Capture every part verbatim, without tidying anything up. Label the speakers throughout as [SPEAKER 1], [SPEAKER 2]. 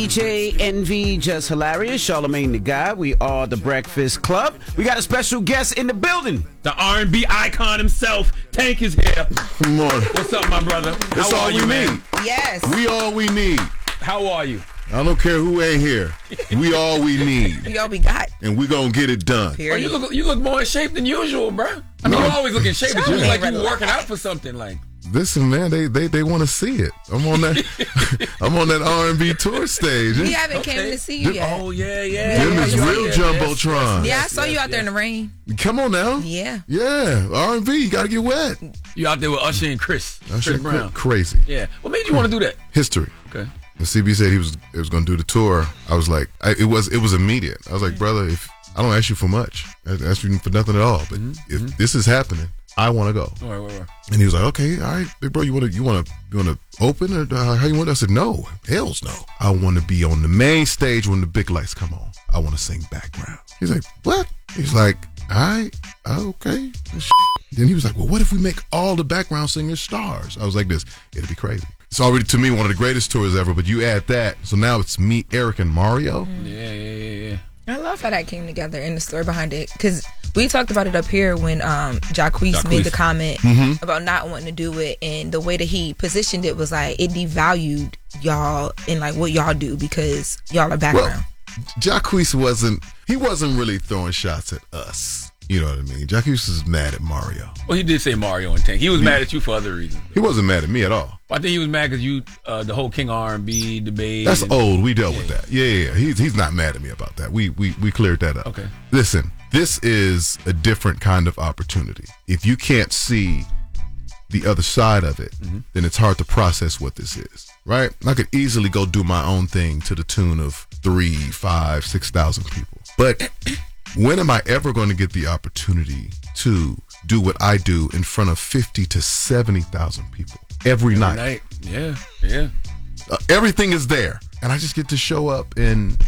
[SPEAKER 1] D J Envy, Just Hilarious, Charlamagne the Guy. We are the Breakfast Club. We got a special guest in the building.
[SPEAKER 2] The R and B icon himself, Tank is here.
[SPEAKER 3] Good morning.
[SPEAKER 2] What's up, my brother?
[SPEAKER 3] That's
[SPEAKER 2] How
[SPEAKER 3] all
[SPEAKER 2] are
[SPEAKER 3] we
[SPEAKER 2] you,
[SPEAKER 3] need.
[SPEAKER 2] man?
[SPEAKER 4] Yes.
[SPEAKER 3] We all we need.
[SPEAKER 2] How are you?
[SPEAKER 3] I don't care who ain't here. We all we need.
[SPEAKER 4] We all we got.
[SPEAKER 3] And we gonna get it done.
[SPEAKER 2] Oh, you look you look more in shape than usual, bro. I mean,
[SPEAKER 3] No.
[SPEAKER 2] you always look in shape, but you look
[SPEAKER 4] Charlamagne
[SPEAKER 2] like you
[SPEAKER 4] relax.
[SPEAKER 2] working out for something. Like,
[SPEAKER 3] Listen, man, they they, they want to see it. I'm on that. I'm on that R and B tour stage.
[SPEAKER 4] We haven't
[SPEAKER 2] Okay.
[SPEAKER 4] came to see you yet.
[SPEAKER 2] oh yeah, yeah.
[SPEAKER 3] Them
[SPEAKER 2] yeah,
[SPEAKER 3] is
[SPEAKER 2] yeah,
[SPEAKER 3] real
[SPEAKER 2] yeah,
[SPEAKER 3] jumbotron.
[SPEAKER 4] Yeah, I saw you out there in the rain.
[SPEAKER 3] Come on now.
[SPEAKER 4] Yeah.
[SPEAKER 3] Yeah, R and B. You gotta get wet.
[SPEAKER 2] You out there with Usher and Chris,
[SPEAKER 3] That
[SPEAKER 2] Chris
[SPEAKER 3] shit
[SPEAKER 2] Brown.
[SPEAKER 3] crazy.
[SPEAKER 2] Yeah. What made you want to do that?
[SPEAKER 3] History.
[SPEAKER 2] Okay.
[SPEAKER 3] When C B said he was it was gonna do the tour, I was like, I, it was it was immediate. I was like, brother, if I don't ask you for much, I ask you for nothing at all. But if this is happening, I want to go.
[SPEAKER 2] All right, all right, all right.
[SPEAKER 3] And he was like, okay, all right, big bro, you want to you want to you want to open or uh, how you want? I said, no, hell's no. I want to be on the main stage when the big lights come on. I want to sing background. He's like, what? He's like, all right, okay. Then he was like, well, what if we make all the background singers stars? I was like, this, it'd be crazy. It's already, to me, one of the greatest tours ever, but you add that, so now it's me, Eric, and Mario.
[SPEAKER 2] Yeah, yeah, yeah, yeah.
[SPEAKER 4] I love how that came together and the story behind it. Because we talked about it up here when um, Jacquees
[SPEAKER 2] Jacquees.
[SPEAKER 4] made the comment
[SPEAKER 3] Mm-hmm.
[SPEAKER 4] about not wanting to do it. And the way that he positioned it was like it devalued y'all and like what y'all do because y'all are background.
[SPEAKER 3] Well, Jacquees wasn't, he wasn't really throwing shots at us. You know what I mean? Jacquees was mad at Mario.
[SPEAKER 2] Well, he did say Mario and Tank. He was mad at you for other reasons.
[SPEAKER 3] He wasn't mad at me at all.
[SPEAKER 2] I think he was mad because you, uh, the whole King R and B debate.
[SPEAKER 3] That's
[SPEAKER 2] and-
[SPEAKER 3] old. We dealt with that. Yeah, yeah, yeah. He's he's not mad at me about that. We we we cleared that up.
[SPEAKER 2] Okay.
[SPEAKER 3] Listen, this is a different kind of opportunity. If you can't see the other side of it,
[SPEAKER 2] Mm-hmm.
[SPEAKER 3] then it's hard to process what this is. Right? I could easily go do my own thing to the tune of three, five, six thousand people. But when am I ever going to get the opportunity to do what I do in front of fifty to seventy thousand people every,
[SPEAKER 2] Every
[SPEAKER 3] night?
[SPEAKER 2] night. Yeah, yeah.
[SPEAKER 3] Uh, everything is there, and I just get to show up and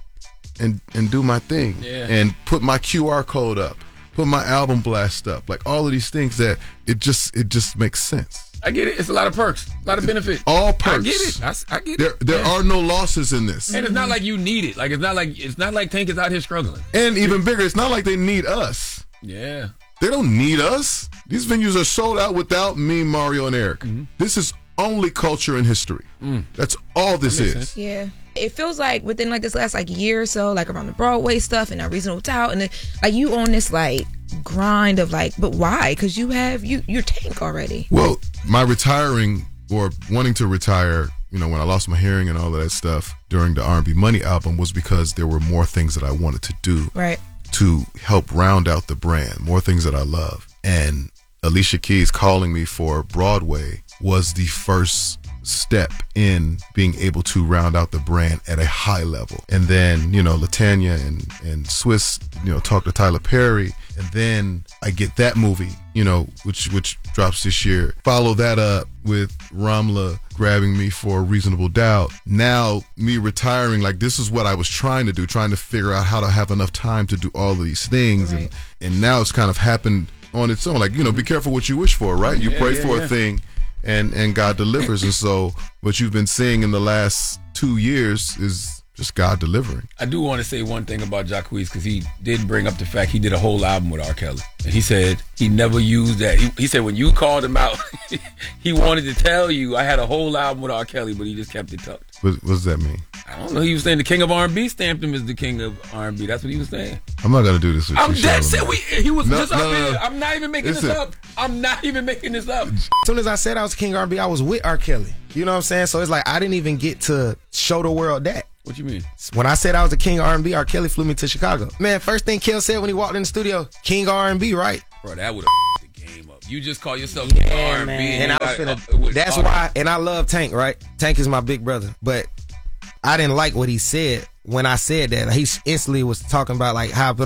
[SPEAKER 3] and and do my thing,
[SPEAKER 2] Yeah.
[SPEAKER 3] and put my Q R code up, put my album blast up, like all of these things that it just it just makes sense.
[SPEAKER 2] I get it. It's a lot of perks, a lot of benefits.
[SPEAKER 3] All perks.
[SPEAKER 2] I get it. I, s- I get
[SPEAKER 3] There
[SPEAKER 2] it.
[SPEAKER 3] there
[SPEAKER 2] Yeah.
[SPEAKER 3] are no losses in this,
[SPEAKER 2] And it's not like you need it. Like it's not like it's not like Tank is out here struggling.
[SPEAKER 3] and even bigger, it's not like they need us.
[SPEAKER 2] Yeah.
[SPEAKER 3] They don't need us. These venues are sold out without me, Mario, and Eric.
[SPEAKER 2] Mm-hmm.
[SPEAKER 3] This is only culture and history. That's all this
[SPEAKER 2] Mm. That makes
[SPEAKER 3] is.
[SPEAKER 2] sense.
[SPEAKER 4] Yeah. It feels like within like this last like year or so, like around the Broadway stuff and Unreasonable Doubt, and then, like you on this like grind of like, but why? Because you have you you're Tank already.
[SPEAKER 3] Well, my retiring or wanting to retire, you know, when I lost my hearing and all of that stuff during the R and B Money album was because there were more things that I wanted to do
[SPEAKER 4] Right.
[SPEAKER 3] to help round out the brand, more things that I love. And Alicia Keys calling me for Broadway was the first step in being able to round out the brand at a high level. And then, you know, Latanya and, and Swiss, you know, talk to Tyler Perry. And then I get that movie, you know, which which drops this year. Follow that up with Ramla grabbing me for Reasonable Doubt. Now, me retiring, like this is what I was trying to do, trying to figure out how to have enough time to do all of these things.
[SPEAKER 4] Right.
[SPEAKER 3] And, and now it's kind of happened on its own. Like, you know, be careful what you wish for, right? You
[SPEAKER 2] Yeah,
[SPEAKER 3] pray
[SPEAKER 2] yeah,
[SPEAKER 3] for
[SPEAKER 2] yeah.
[SPEAKER 3] a thing and, and God delivers. And so what you've been seeing in the last two years is just God delivering.
[SPEAKER 2] I do want to say one thing about Jacquees because he did bring up the fact he did a whole album with R. Kelly. And he said he never used that. He, he said when you called him out, he wanted to tell you I had a whole album with R. Kelly, but he just kept it tucked.
[SPEAKER 3] What, what does that mean?
[SPEAKER 2] I don't know. He was saying the king of R and B stamped him as the king of R and B. That's what he was saying.
[SPEAKER 3] I'm not going to do this with
[SPEAKER 2] I'm
[SPEAKER 3] you,
[SPEAKER 2] dead
[SPEAKER 3] Charlamagne.
[SPEAKER 2] set. We, he was
[SPEAKER 3] No,
[SPEAKER 2] just
[SPEAKER 3] no,
[SPEAKER 2] up
[SPEAKER 3] no,
[SPEAKER 2] here.
[SPEAKER 3] no.
[SPEAKER 2] I'm not even making
[SPEAKER 3] Listen.
[SPEAKER 2] this up. I'm not even making this up.
[SPEAKER 5] As soon as I said I was King R and B, I was with R. Kelly. You know what I'm saying? So it's like I didn't even get to show the world that.
[SPEAKER 2] What you mean?
[SPEAKER 5] When I said I was the King of R and B, R. Kelly flew me to Chicago. Man, first thing Kel said when he walked in the studio, King R and B, right?
[SPEAKER 2] Bro, that would have the game up. You just call yourself king of R and B.
[SPEAKER 5] And I was finna, that's why, and I love Tank, right? Tank is my big brother. But I didn't like what he said when I said that. He instantly was talking about like how,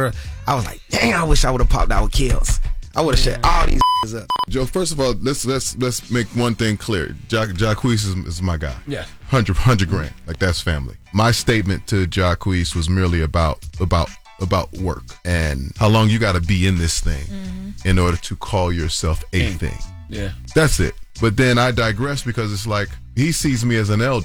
[SPEAKER 5] I was like, dang, I wish I would have popped out with Kills. I would have shut all these up.
[SPEAKER 3] Joe, first of all, let's let's let's make one thing clear. Jack Jacquees is, is my guy.
[SPEAKER 2] Yeah.
[SPEAKER 3] Hundred hundred grand. Like that's family. My statement to Jacquees was merely about about about work and how long you gotta be in this thing in order to call yourself a
[SPEAKER 2] King.
[SPEAKER 3] thing.
[SPEAKER 2] Yeah.
[SPEAKER 3] That's it. But then I digress because it's like he sees me as an elder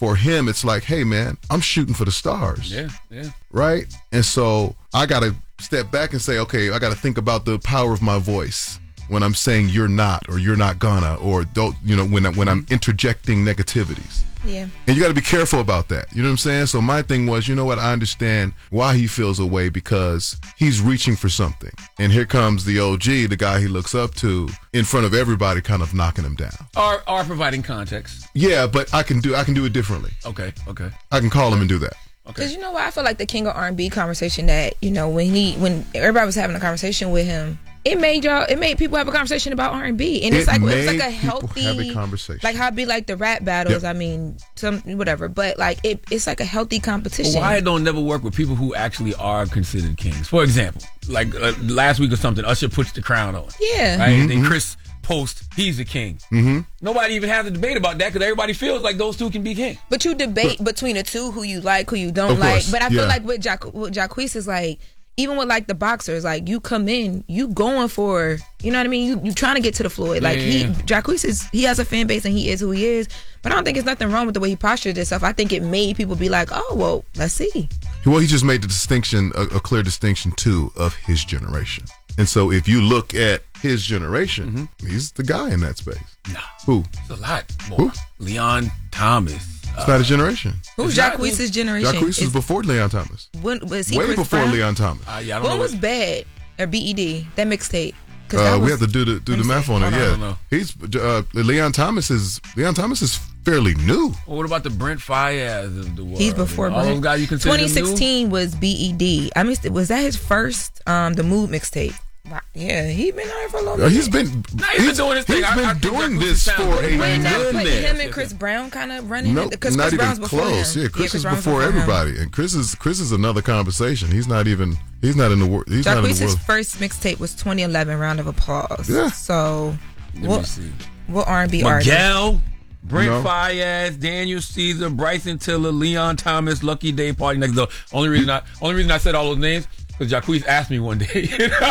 [SPEAKER 3] for him, it's like, hey, man, I'm shooting for the stars.
[SPEAKER 2] Yeah, yeah.
[SPEAKER 3] Right? And so I got to step back and say, okay, I got to think about the power of my voice when I'm saying you're not or you're not gonna or don't, you know, when, I, when I'm interjecting negativities.
[SPEAKER 4] Yeah.
[SPEAKER 3] And you got to be careful about that. You know what I'm saying? So my thing was, you know what? I understand why he feels a way because he's reaching for something. And here comes the O G, the guy he looks up to, in front of everybody, kind of knocking him down.
[SPEAKER 2] Or, or providing context.
[SPEAKER 3] Yeah, but I can do I can do it differently.
[SPEAKER 2] Okay, okay.
[SPEAKER 3] I can call him and do that.
[SPEAKER 2] Okay.
[SPEAKER 4] Because you know what? I feel like the King of R and B conversation that, you know, when he when everybody was having a conversation with him, it made y'all it made people have a conversation about R and B. And it's
[SPEAKER 3] It
[SPEAKER 4] like it's
[SPEAKER 3] made
[SPEAKER 4] like a
[SPEAKER 3] people
[SPEAKER 4] healthy
[SPEAKER 3] have a conversation.
[SPEAKER 4] Like how it be like the rap battles,
[SPEAKER 3] Yep.
[SPEAKER 4] I mean, some whatever. But like it it's like a healthy competition.
[SPEAKER 2] Why it don't never work with people who actually are considered kings? For example, like uh, last week or something, Usher puts the crown on.
[SPEAKER 4] Yeah.
[SPEAKER 2] Right? And
[SPEAKER 3] Mm-hmm.
[SPEAKER 2] then Chris posts, he's a king. Mm-hmm. Nobody even has a debate about that because everybody feels like those two can be king.
[SPEAKER 4] But you debate between the two who you like, who you don't
[SPEAKER 3] Of
[SPEAKER 4] like.
[SPEAKER 3] course,
[SPEAKER 4] But I feel
[SPEAKER 3] yeah.
[SPEAKER 4] like with, Jac- with Jacquees is like, even with like the boxers, like you come in, you going for, you know what I mean? You you trying to get to the Floyd. Like he,
[SPEAKER 2] Yeah.
[SPEAKER 4] Jacquees is, he has a fan base and he is who he is. But I don't think there's nothing wrong with the way he postured himself. I think it made people be like, oh, well, let's see.
[SPEAKER 3] Well, he just made the distinction, a, a clear distinction, too, of his generation. And so if you look at his generation,
[SPEAKER 2] Mm-hmm.
[SPEAKER 3] he's the guy in that space.
[SPEAKER 2] Nah.
[SPEAKER 3] Who?
[SPEAKER 2] It's a lot more.
[SPEAKER 3] Who?
[SPEAKER 2] Leon Thomas.
[SPEAKER 3] It's not his generation.
[SPEAKER 4] Who's
[SPEAKER 2] Exactly.
[SPEAKER 4] Jacquees' generation?
[SPEAKER 3] Jacquees was
[SPEAKER 4] Is-
[SPEAKER 3] before Leon Thomas.
[SPEAKER 4] when, was he
[SPEAKER 3] Way
[SPEAKER 4] Chris
[SPEAKER 3] before
[SPEAKER 4] Brown?
[SPEAKER 3] Leon Thomas.
[SPEAKER 2] Uh, yeah, I don't
[SPEAKER 4] What
[SPEAKER 2] know.
[SPEAKER 4] was
[SPEAKER 2] what-
[SPEAKER 4] Bad or B E D? That mixtape. 'Cause
[SPEAKER 3] Uh,
[SPEAKER 4] that
[SPEAKER 3] we
[SPEAKER 4] was-
[SPEAKER 3] have to do the do
[SPEAKER 4] let
[SPEAKER 3] the
[SPEAKER 4] me
[SPEAKER 3] math
[SPEAKER 4] see.
[SPEAKER 3] on it.
[SPEAKER 2] Hold on,
[SPEAKER 3] Yeah,
[SPEAKER 2] I don't know.
[SPEAKER 3] he's uh, Leon Thomas is Leon Thomas is fairly new.
[SPEAKER 2] Well, what about the Brent Fayez of the world?
[SPEAKER 4] He's before
[SPEAKER 2] all those guys you consider
[SPEAKER 4] twenty
[SPEAKER 2] them new?
[SPEAKER 4] sixteen was B E D. I mean, was that his first um the Mood mixtape? Wow. Yeah, he been on it for a long
[SPEAKER 3] Uh,
[SPEAKER 4] time.
[SPEAKER 3] he's been
[SPEAKER 2] Nah, he's been doing his thing.
[SPEAKER 3] He's
[SPEAKER 2] I-
[SPEAKER 3] been
[SPEAKER 2] I think
[SPEAKER 3] doing
[SPEAKER 2] Jacquees
[SPEAKER 3] this
[SPEAKER 2] sounds
[SPEAKER 3] for
[SPEAKER 2] good.
[SPEAKER 3] a
[SPEAKER 4] When that
[SPEAKER 3] minute.
[SPEAKER 4] put
[SPEAKER 2] minute.
[SPEAKER 4] him and Chris Brown kind of running
[SPEAKER 3] No,
[SPEAKER 4] it because
[SPEAKER 3] not
[SPEAKER 4] Chris
[SPEAKER 3] even
[SPEAKER 4] Brown's before
[SPEAKER 3] close.
[SPEAKER 4] him.
[SPEAKER 3] Yeah, Chris is
[SPEAKER 4] Brown's
[SPEAKER 3] before
[SPEAKER 4] him.
[SPEAKER 3] everybody, and Chris is Chris is another conversation. He's not even he's not in the world. He's not in the
[SPEAKER 4] Jacquees'
[SPEAKER 3] world.
[SPEAKER 4] first mixtape was twenty eleven. Round of applause.
[SPEAKER 3] Yeah.
[SPEAKER 4] So,
[SPEAKER 2] Let me
[SPEAKER 4] what
[SPEAKER 2] see.
[SPEAKER 4] what R and B artist?
[SPEAKER 2] Miguel, Brent
[SPEAKER 3] No.
[SPEAKER 2] Fayez, Daniel Caesar, Bryson Tiller, Leon Thomas, Lucky Day Party Next Door. Only reason I only reason I said all those names because Jacquees asked me one day.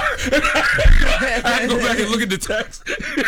[SPEAKER 2] I had to go back and look at the text.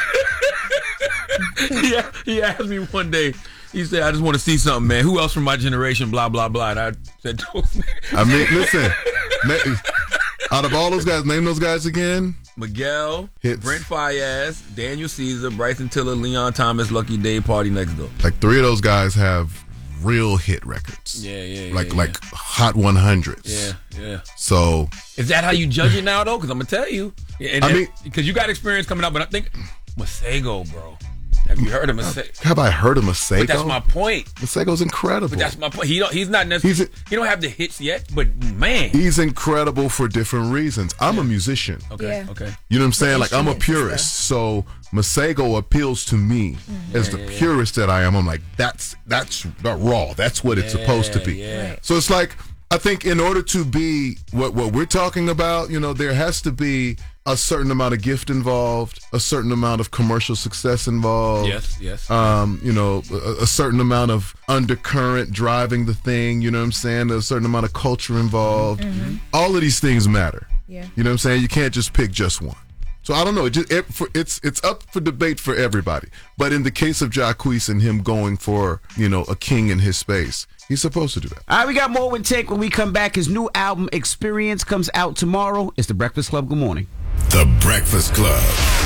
[SPEAKER 2] yeah, he asked me one day. He said, "I just want to see something, man. Who else from my generation? Blah blah blah." And I said, those names.
[SPEAKER 3] I mean, listen. na- out of all those guys, name those guys again.
[SPEAKER 2] Miguel,
[SPEAKER 3] Hits.
[SPEAKER 2] Brent Fayez, Daniel Caesar, Bryson Tiller, Leon Thomas, Lucky Day Party Next Door.
[SPEAKER 3] Like three of those guys have real hit records.
[SPEAKER 2] Yeah, yeah, yeah.
[SPEAKER 3] Like
[SPEAKER 2] yeah.
[SPEAKER 3] like hot one hundreds.
[SPEAKER 2] Yeah, yeah.
[SPEAKER 3] So
[SPEAKER 2] Is that how you judge it now, though? Because I'm gonna tell you. And
[SPEAKER 3] I mean-
[SPEAKER 2] because you got experience coming up, but I think Masego, bro. Have you heard of Masego?
[SPEAKER 3] have I heard of Masego?
[SPEAKER 2] But that's my point.
[SPEAKER 3] Masego's incredible.
[SPEAKER 2] But that's my point. He don't. He's not necessarily.
[SPEAKER 3] He's
[SPEAKER 2] he don't have the hits yet, but man.
[SPEAKER 3] He's incredible for different reasons. I'm a musician.
[SPEAKER 2] Okay.
[SPEAKER 4] Yeah.
[SPEAKER 2] Okay.
[SPEAKER 3] You know what I'm saying? Like I'm a
[SPEAKER 4] Instruments and
[SPEAKER 3] purist, so Masego appeals to me as the purist that I am. I'm like, that's that's not raw. That's what it's supposed to be.
[SPEAKER 2] yeah.
[SPEAKER 4] Right.
[SPEAKER 3] So it's like I think in order to be what what we're talking about, you know, there has to be a certain amount of gift involved, a certain amount of commercial success involved.
[SPEAKER 2] Yes. Yes.
[SPEAKER 3] Um, you know, a, a certain amount of undercurrent driving the thing, you know what I'm saying? A certain amount of culture involved. All of these things matter.
[SPEAKER 4] Yeah.
[SPEAKER 3] You know what I'm saying? You can't just pick just one. So I don't know. It just, it, for, it's it's up for debate for everybody. But in the case of Jacquees and him going for, you know, a king in his space, he's supposed to do that.
[SPEAKER 1] All right, we got more with Tank when we come back. His new album, Experience, comes out tomorrow. It's The Breakfast Club. Good morning.
[SPEAKER 6] The Breakfast Club.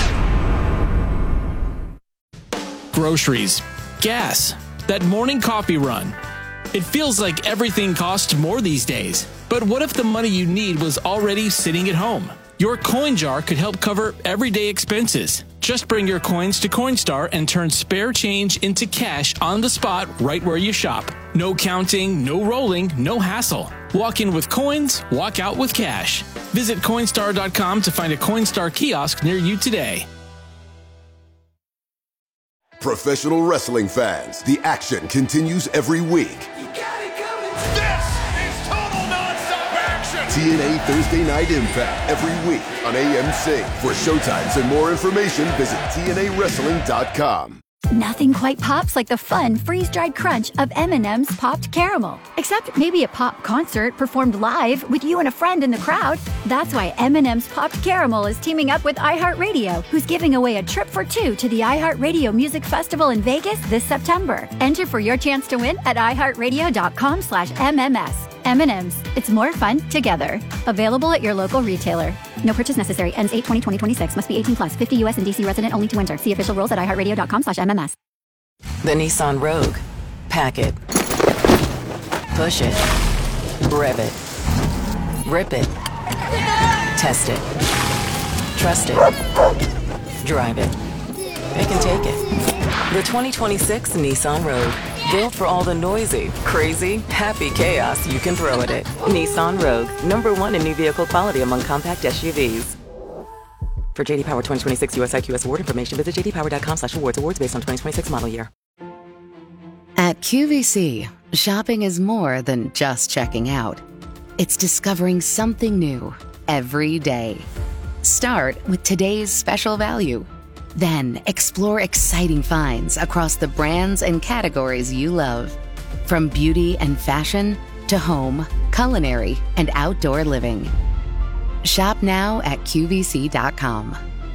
[SPEAKER 7] Groceries, gas, that morning coffee run. It feels like everything costs more these days. But what if the money you need was already sitting at home? Your coin jar could help cover everyday expenses. Just bring your coins to Coinstar and turn spare change into cash on the spot right where you shop. No counting, no rolling, no hassle. Walk in with coins, walk out with cash. Visit Coinstar dot com to find a Coinstar kiosk near you today.
[SPEAKER 8] Professional wrestling fans, the action continues every week.
[SPEAKER 6] This is total nonstop action.
[SPEAKER 8] T N A Thursday Night Impact every week on A M C. For showtimes and more information, visit T N A wrestling dot com.
[SPEAKER 9] Nothing quite pops like the fun, freeze-dried crunch of M and M's Popped Caramel. Except maybe a pop concert performed live with you and a friend in the crowd. That's why M and M's Popped Caramel is teaming up with iHeartRadio, who's giving away a trip for two to the iHeartRadio Music Festival in Vegas this September. Enter for your chance to win at iHeartRadio.com slash MMS. M and M's. It's more fun together. Available at your local retailer. No purchase necessary. Ends eight twenty twenty twenty-six. Must be eighteen plus. fifty U S and D C resident only to enter. See official rules at iHeartRadio.com slash MMS.
[SPEAKER 10] The Nissan Rogue. Pack it. Push it. Rev it. Rip it. Test it. Trust it. Drive it. It can take it. The twenty twenty-six Nissan Rogue. Built for all the noisy, crazy, happy chaos you can throw at it. Nissan Rogue. Number one in new vehicle quality among compact S U Vs. For J D Power twenty twenty-six U S I Q S award information, visit j d power dot com slash awards. Awards based on twenty twenty-six model year.
[SPEAKER 11] At Q V C, shopping is more than just checking out. It's discovering something new every day. Start with today's special value. Then explore exciting finds across the brands and categories you love. From beauty and fashion to home, culinary, and outdoor living. Shop now at Q V C dot com.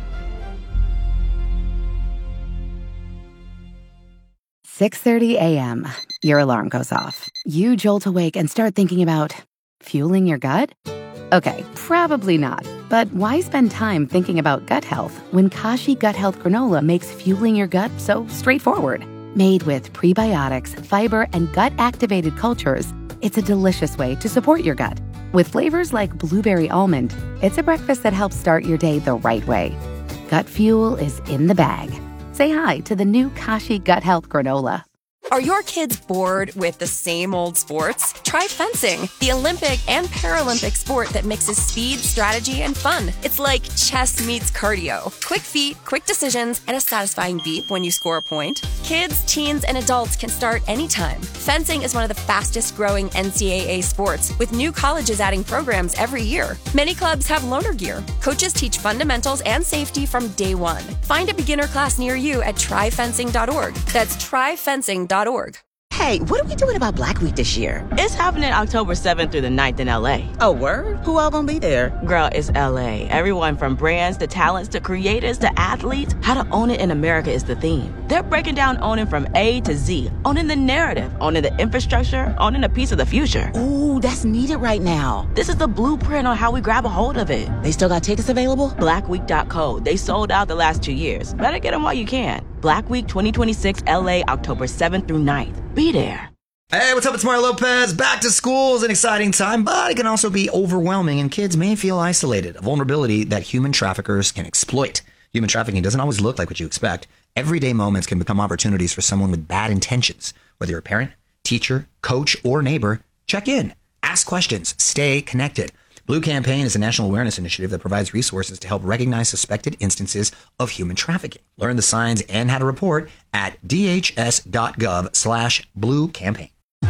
[SPEAKER 11] six thirty a.m. Your alarm goes off. You jolt awake and start thinking about fueling your gut? Okay, probably not. But why spend time thinking about gut health when Kashi Gut Health Granola makes fueling your gut so straightforward? Made with prebiotics, fiber, and gut-activated cultures, it's a delicious way to support your gut. With flavors like blueberry almond, it's a breakfast that helps start your day the right way. Gut fuel is in the bag. Say hi to the new Kashi Gut Health Granola.
[SPEAKER 12] Are your kids bored with the same old sports? Try fencing, the Olympic and Paralympic sport that mixes speed, strategy, and fun. It's like chess meets cardio. Quick feet, quick decisions, and a satisfying beep when you score a point. Kids, teens, and adults can start anytime. Fencing is one of the fastest growing N C double A sports, with new colleges adding programs every year. Many clubs have loaner gear. Coaches teach fundamentals and safety from day one. Find a beginner class near you at try fencing dot org. That's try fencing dot org.
[SPEAKER 13] Hey, what are we doing about Black Week this year?
[SPEAKER 14] It's happening October seventh through the ninth in L A.
[SPEAKER 13] Oh, word? Who all gonna be there?
[SPEAKER 14] Girl, it's L A. Everyone from brands to talents to creators to athletes. How to own it in America is the theme. They're breaking down owning from A to Z. Owning the narrative, owning the infrastructure, owning a piece of the future.
[SPEAKER 13] Ooh, that's needed right now.
[SPEAKER 14] This is the blueprint on how we grab a hold of it.
[SPEAKER 13] They still got tickets available?
[SPEAKER 14] black week dot co. They sold out the last two years. Better get them while you can. Black Week twenty twenty-six L A, October seventh through ninth. Be there.
[SPEAKER 15] Hey, what's up? It's Mario Lopez. Back to school is an exciting time, but it can also be overwhelming, and kids may feel isolated, a vulnerability that human traffickers can exploit. Human trafficking doesn't always look like what you expect. Everyday moments can become opportunities for someone with bad intentions. Whether you're a parent, teacher, coach, or neighbor, check in, ask questions, stay connected. Blue Campaign is a national awareness initiative that provides resources to help recognize suspected instances of human trafficking. Learn the signs and how to report at d h s dot gov slash blue campaign.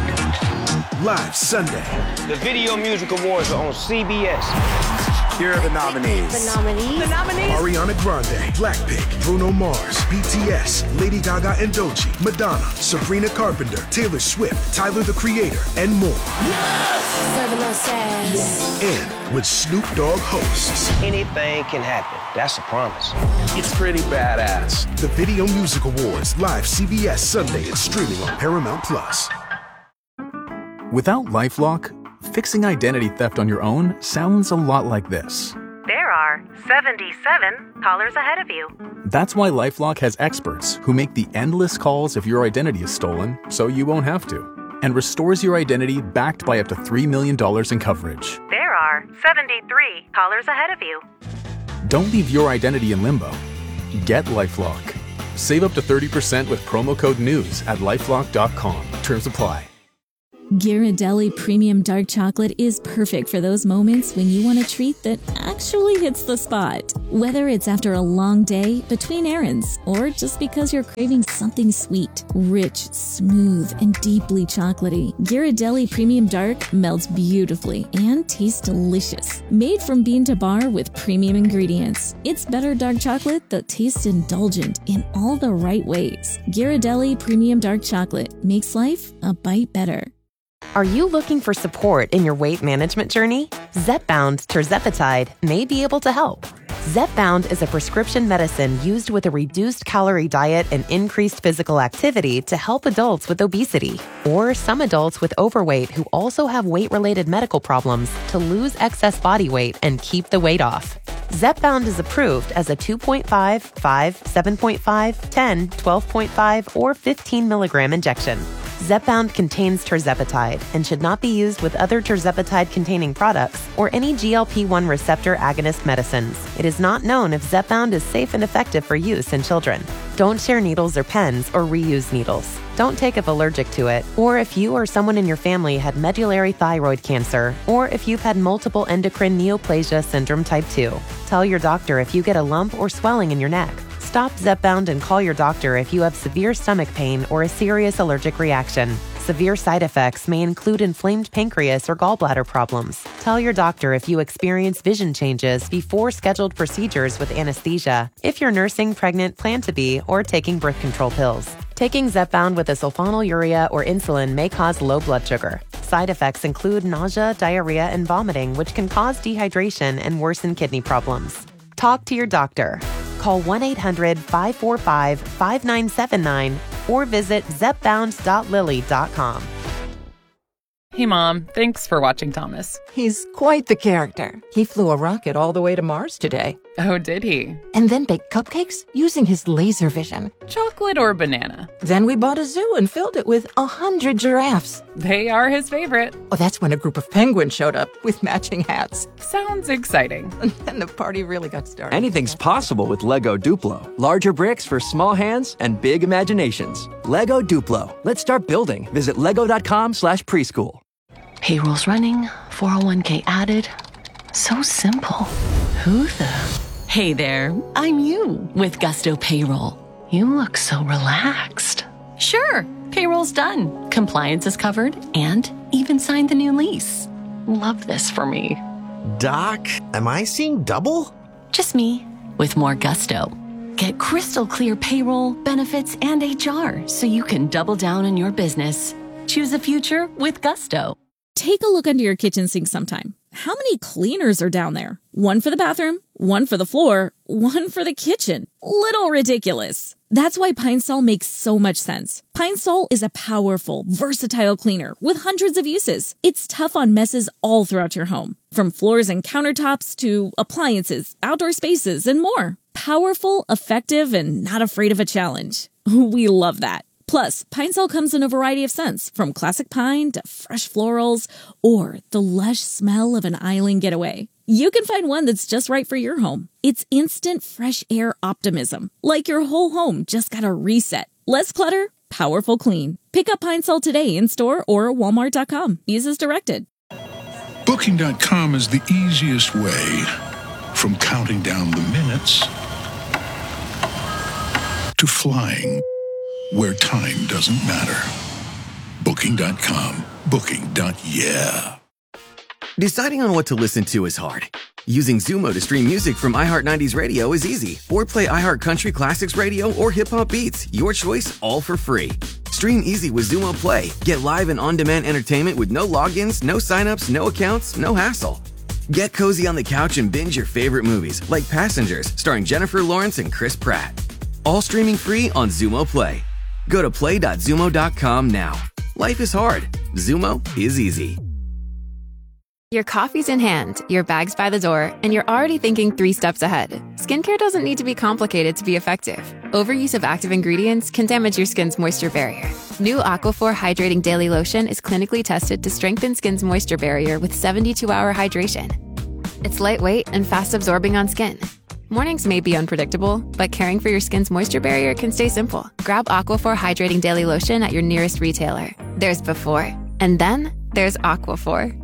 [SPEAKER 16] Live Sunday.
[SPEAKER 17] The Video Music Awards are on C B S.
[SPEAKER 16] Here are the nominees.
[SPEAKER 17] The nominees. The nominees.
[SPEAKER 16] Ariana Grande, Blackpink, Bruno Mars, B T S, Lady Gaga and Doechii, Madonna, Sabrina Carpenter, Taylor Swift, Tyler the Creator, and more.
[SPEAKER 17] Yes! Serving us sass.
[SPEAKER 16] And with Snoop Dogg hosts.
[SPEAKER 17] Anything can happen. That's a promise.
[SPEAKER 16] It's pretty badass. The Video Music Awards, live C B S Sunday and streaming on Paramount Plus.
[SPEAKER 18] Without LifeLock, fixing identity theft on your own sounds a lot like this.
[SPEAKER 19] There are seventy-seven callers ahead of you.
[SPEAKER 18] That's why LifeLock has experts who make the endless calls if your identity is stolen, so you won't have to, and restores your identity backed by up to three million dollars in coverage.
[SPEAKER 19] There are seventy-three callers ahead of you.
[SPEAKER 18] Don't leave your identity in limbo. Get LifeLock. Save up to thirty percent with promo code NEWS at lifelock dot com. Terms apply.
[SPEAKER 20] Ghirardelli Premium Dark Chocolate is perfect for those moments when you want a treat that actually hits the spot. Whether it's after a long day, between errands, or just because you're craving something sweet, rich, smooth, and deeply chocolatey, Ghirardelli Premium Dark melts beautifully and tastes delicious. Made from bean to bar with premium ingredients, it's better dark chocolate that tastes indulgent in all the right ways. Ghirardelli Premium Dark Chocolate makes life a bite better.
[SPEAKER 21] Are you looking for support in your weight management journey? Zepbound tirzepatide may be able to help. Zepbound is a prescription medicine used with a reduced calorie diet and increased physical activity to help adults with obesity or some adults with overweight who also have weight-related medical problems to lose excess body weight and keep the weight off. Zepbound is approved as a two point five, five, seven point five, ten, twelve point five, or fifteen milligram injection. Zepbound contains tirzepatide and should not be used with other tirzepatide-containing products or any G L P one receptor agonist medicines. It is not known if Zepbound is safe and effective for use in children. Don't share needles or pens or reuse needles. Don't take if allergic to it, or if you or someone in your family had medullary thyroid cancer, or if you've had multiple endocrine neoplasia syndrome type two. Tell your doctor if you get a lump or swelling in your neck. Stop Zepbound and call your doctor if you have severe stomach pain or a serious allergic reaction. Severe side effects may include inflamed pancreas or gallbladder problems. Tell your doctor if you experience vision changes before scheduled procedures with anesthesia, if you're nursing, pregnant, plan to be, or taking birth control pills. Taking Zepbound with a sulfonylurea or insulin may cause low blood sugar. Side effects include nausea, diarrhea, and vomiting, which can cause dehydration and worsen kidney problems. Talk to your doctor. Call one eight hundred, five four five, five nine seven nine or visit zepbound dot lilly dot com.
[SPEAKER 22] Hey, Mom. Thanks for watching Thomas.
[SPEAKER 23] He's quite the character. He flew a rocket all the way to Mars today.
[SPEAKER 22] Oh, did he?
[SPEAKER 23] And then baked cupcakes using his laser vision.
[SPEAKER 22] Chocolate or banana?
[SPEAKER 23] Then we bought a zoo and filled it with a hundred giraffes.
[SPEAKER 22] They are his favorite.
[SPEAKER 23] Oh, that's when a group of penguins showed up with matching hats.
[SPEAKER 22] Sounds exciting.
[SPEAKER 23] And then the party really got started.
[SPEAKER 24] Anything's possible with Lego Duplo. Larger bricks for small hands and big imaginations. Lego Duplo. Let's start building. Visit lego.com slash preschool.
[SPEAKER 25] Payroll's running, four oh one k added. So simple. Who the? Hey there, I'm you with Gusto Payroll. You look so relaxed. Sure, payroll's done. Compliance is covered and even signed the new lease. Love this for me.
[SPEAKER 26] Doc, am I seeing double?
[SPEAKER 25] Just me with more gusto. Get crystal clear payroll, benefits, and H R so you can double down on your business. Choose a future with Gusto.
[SPEAKER 20] Take a look under your kitchen sink sometime. How many cleaners are down there? One for the bathroom, one for the floor, one for the kitchen. Little ridiculous. That's why Pine Sol makes so much sense. Pine Sol is a powerful, versatile cleaner with hundreds of uses. It's tough on messes all throughout your home, from floors and countertops to appliances, outdoor spaces, and more. Powerful, effective, and not afraid of a challenge. We love that. Plus, Pine Sol comes in a variety of scents, from classic pine to fresh florals, or the lush smell of an island getaway. You can find one that's just right for your home. It's instant fresh air optimism, like your whole home just got a reset. Less clutter, powerful clean. Pick up Pine Sol today in store or walmart dot com. Use as directed.
[SPEAKER 27] Booking dot com is the easiest way. From counting down the minutes to flying where time doesn't matter. Booking dot com. Booking. Yeah.
[SPEAKER 28] Deciding on what to listen to is hard. Using Zumo to stream music from iHeart nineties Radio is easy. Or play iHeart Country Classics Radio or Hip Hop Beats. Your choice, all for free. Stream easy with Zumo Play. Get live and on-demand entertainment with no logins, no signups, no accounts, no hassle. Get cozy on the couch and binge your favorite movies, like Passengers, starring Jennifer Lawrence and Chris Pratt. All streaming free on Zumo Play. Go to play dot zumo dot com now. Life is hard. Zumo is easy.
[SPEAKER 29] Your coffee's in hand, your bag's by the door, and you're already thinking three steps ahead. Skincare doesn't need to be complicated to be effective. Overuse of active ingredients can damage your skin's moisture barrier. New Aquaphor Hydrating Daily Lotion is clinically tested to strengthen skin's moisture barrier with seventy-two hour hydration. It's lightweight and fast-absorbing on skin. Mornings may be unpredictable, but caring for your skin's moisture barrier can stay simple. Grab Aquaphor Hydrating Daily Lotion at your nearest retailer. There's before, And then there's Aquaphor,